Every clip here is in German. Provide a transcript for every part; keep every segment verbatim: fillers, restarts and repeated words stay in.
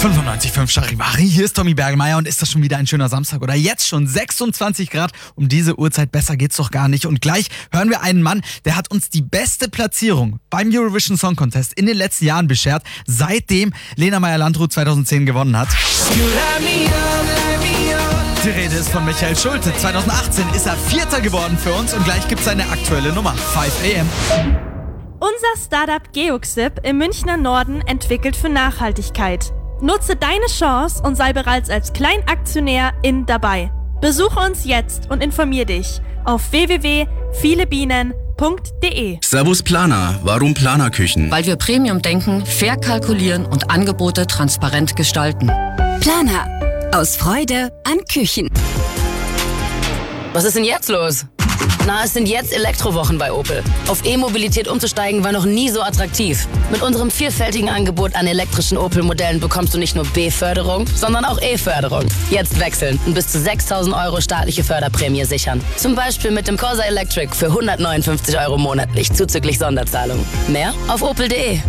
fünfundneunzig Komma fünf Charivari, hier ist Tommy Bergmeier und ist das schon wieder ein schöner Samstag oder jetzt schon sechsundzwanzig Grad, um diese Uhrzeit, besser geht's doch gar nicht. Und gleich hören wir einen Mann, der hat uns die beste Platzierung beim Eurovision Song Contest in den letzten Jahren beschert, seitdem Lena Meyer-Landrut zweitausendzehn gewonnen hat. Die Rede ist von Michael Schulte. zweitausendachtzehn ist er Vierter geworden für uns und gleich gibt's seine aktuelle Nummer, five a m. Unser Startup Geoxip im Münchner Norden entwickelt für Nachhaltigkeit. Nutze deine Chance und sei bereits als Kleinaktionär in dabei. Besuche uns jetzt und informier dich auf w w w punkt vielebienen punkt d e. Servus Planer. Warum Planerküchen? Weil wir Premium denken, fair kalkulieren und Angebote transparent gestalten. Planer. Aus Freude an Küchen. Was ist denn jetzt los? Na, es sind jetzt Elektrowochen bei Opel. Auf E-Mobilität umzusteigen war noch nie so attraktiv. Mit unserem vielfältigen Angebot an elektrischen Opel-Modellen bekommst du nicht nur B-Förderung, sondern auch E-Förderung. Jetzt wechseln und bis zu sechstausend Euro staatliche Förderprämie sichern. Zum Beispiel mit dem Corsa Electric für hundertneunundfünfzig Euro monatlich zuzüglich Sonderzahlung. Mehr auf opel punkt d e.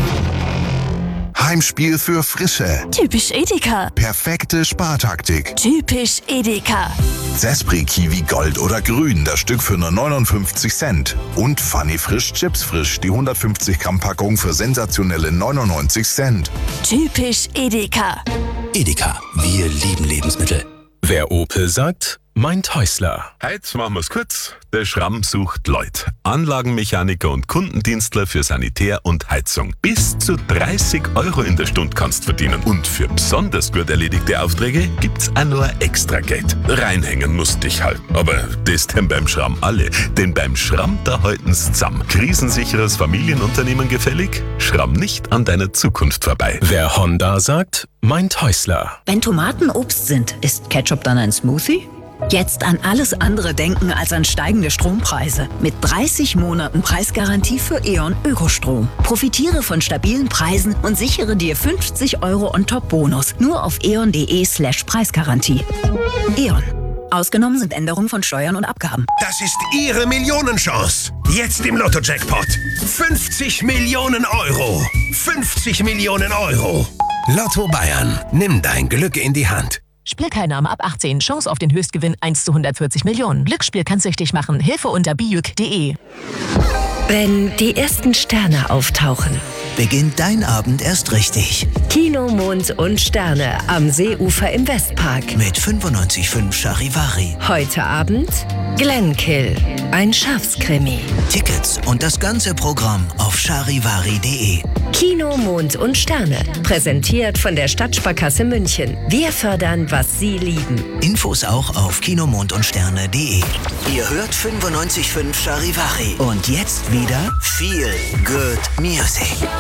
Heimspiel für Frische. Typisch Edeka. Perfekte Spartaktik. Typisch Edeka. Zespri Kiwi Gold oder Grün, das Stück für nur neunundfünfzig Cent. Und Funny Frisch Chips Frisch, die hundertfünfzig Gramm Packung für sensationelle neunundneunzig Cent. Typisch Edeka. Edeka, wir lieben Lebensmittel. Wer Opel sagt, meint Häusler. Heute machen wir's kurz. Der Schramm sucht Leute. Anlagenmechaniker und Kundendienstler für Sanitär und Heizung. Bis zu dreißig Euro in der Stunde kannst verdienen. Und für besonders gut erledigte Aufträge gibt's auch noch extra Geld. Reinhängen musst dich halt. Aber das denn beim Schramm alle. Denn beim Schramm, da halten's zusammen. Krisensicheres Familienunternehmen gefällig? Schramm nicht an deiner Zukunft vorbei. Wer Honda sagt, meint Häusler. Wenn Tomaten Obst sind, ist Ketchup dann ein Smoothie? Jetzt an alles andere denken als an steigende Strompreise. Mit dreißig Monaten Preisgarantie für E.ON Ökostrom. Profitiere von stabilen Preisen und sichere dir fünfzig Euro on top Bonus. Nur auf eon punkt d e slash Preisgarantie. E.ON. Ausgenommen sind Änderungen von Steuern und Abgaben. Das ist Ihre Millionenchance. Jetzt im Lotto-Jackpot. fünfzig Millionen Euro. fünfzig Millionen Euro. Lotto Bayern. Nimm dein Glück in die Hand. Spielteilnahme ab achtzehn. Chance auf den Höchstgewinn eins zu hundertvierzig Millionen. Glücksspiel kann süchtig machen. Hilfe unter bijuk punkt d e. Wenn die ersten Sterne auftauchen, beginnt dein Abend erst richtig. Kino, Mond und Sterne am Seeufer im Westpark. Mit fünfundneunzig Komma fünf Charivari. Heute Abend Glenkill, ein Schafskrimi. Tickets und das ganze Programm auf charivari punkt d e. Kino, Mond und Sterne. Präsentiert von der Stadtsparkasse München. Wir fördern, was Sie lieben. Infos auch auf kinomondundsterne punkt d e. Ihr hört fünfundneunzig Komma fünf Charivari. Und jetzt wieder viel Good Music.